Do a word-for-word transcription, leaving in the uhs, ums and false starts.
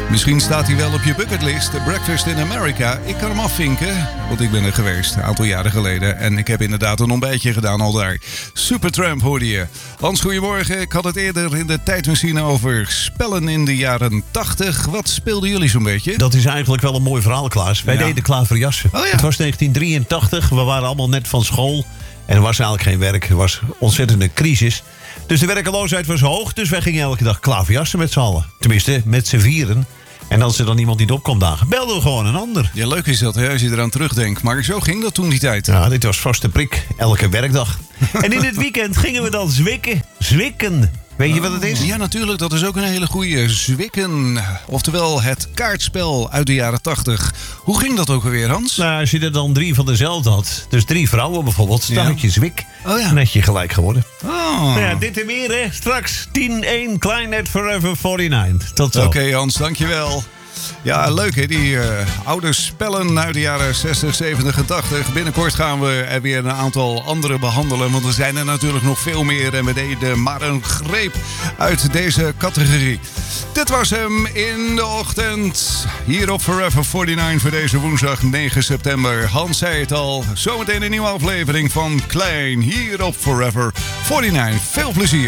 Misschien staat hij wel op je bucketlist. Breakfast in America. Ik kan hem afvinken, want ik ben er geweest een aantal jaren geleden. En ik heb inderdaad een ontbijtje gedaan al daar. Supertramp hoorde je. Hans, goedemorgen. Ik had het eerder in de tijdmachine over spellen in de jaren tachtig. Wat speelden jullie zo'n beetje? Dat is eigenlijk wel een mooi verhaal, Klaas. Wij Ja. deden klaverjassen. Oh ja. Het was negentien drieëntachtig. We waren allemaal net van school. En er was eigenlijk geen werk. Er was ontzettende crisis. Dus de werkeloosheid was hoog. Dus wij gingen elke dag klaverjassen met z'n allen. Tenminste, met z'n vieren. En als er dan iemand niet op kwam dagen, belden we gewoon een ander. Ja, leuk is dat, hè, als je eraan terugdenkt. Maar zo ging dat toen die tijd. Ja, dit was vaste prik. Elke werkdag. En in het weekend gingen we dan zwikken. Zwikken. Weet je wat het is? Ja, natuurlijk. Dat is ook een hele goeie. Zwikken. Oftewel het kaartspel uit de jaren tachtig. Hoe ging dat ook alweer, Hans? Nou, als je er dan drie van dezelfde had. Dus drie vrouwen bijvoorbeeld. Dan Ja. had je zwik. Oh ja. Dan had je gelijk geworden. Oh. Nou ja, dit en meer, hè. Straks tien één, Kleinert Forever negenenveertig. Tot zo. Oké, Hans, dankjewel. Ja, leuk hè, die uh, oude spellen uit de jaren zestig, zeventig en tachtig. Binnenkort gaan we er weer een aantal andere behandelen. Want er zijn er natuurlijk nog veel meer. En we deden maar een greep uit deze categorie. Dit was hem in de ochtend. Hier op Forever negenenveertig voor deze woensdag negen september. Hans zei het al. Zometeen een nieuwe aflevering van Klein. Hier op Forever negenenveertig. Veel plezier.